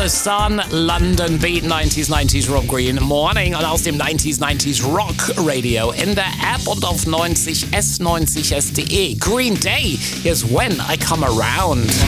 The Sun, London Beat, 90s Rock Green Morning und aus dem 90s Rock Radio in der App und auf 90s, 90s.de. Green Day, here's When I Come Around.